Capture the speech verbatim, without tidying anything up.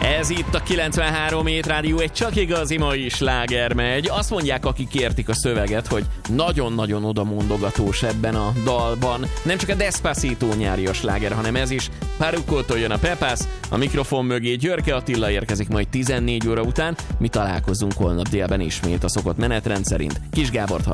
Ez itt a kilencvenhárom Hét Rádió, egy csak igazi mai sláger megy. Azt mondják, akik értik a szöveget, hogy nagyon-nagyon odamondogatós ebben a dalban. Nem csak a Despacito nyári a sláger, hanem ez is. Párukkoltól jön a Pepász, a mikrofon mögé Györke Attila érkezik majd tizennégy óra után. Mi találkozunk holnap délben ismét a szokott menetrend szerint. Kis Gábort